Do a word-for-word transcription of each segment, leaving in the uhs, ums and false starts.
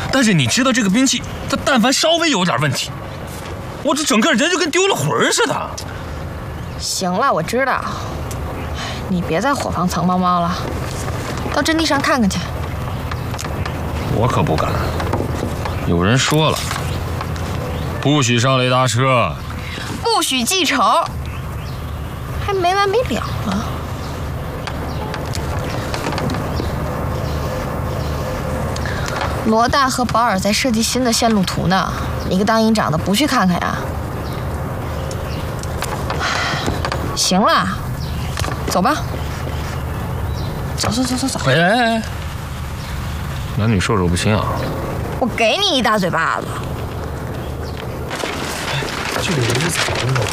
但是你知道这个兵器，它但凡稍微有点问题，我这整个人就跟丢了魂似的。 行了，我知道，你别再伙房藏猫猫了，到阵地上看看去。 我可不敢，有人说了，不许上雷达车， 不许记仇，还没完没了了。罗大和保尔在设计新的线路图呢，你个当营长的不去看看呀？行了，走吧，走走走走走。 哎哎哎，男女授受不亲啊！ 我给你一大嘴巴子。 这个人是怎么了？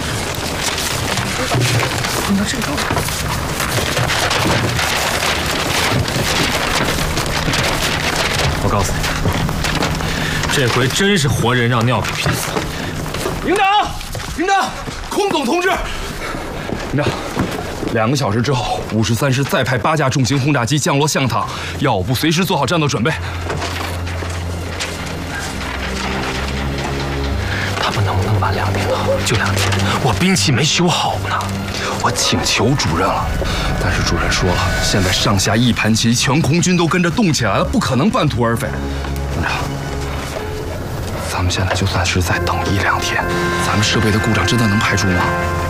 你说这个。 我告诉你，这回真是活人让尿给憋死了。 营长，营长，空总同志，营长，两个小时之后，五十三师再派八架重型轰炸机降落象塔，要我部随时做好战斗准备。 他们能不能晚两天呢？就两天，我兵器没修好呢。 我请求主任了，但是主任说了，现在上下一盘棋，全空军都跟着动起来了，不可能半途而废。营长，咱们现在就算是再等一两天，咱们设备的故障真的能排除吗？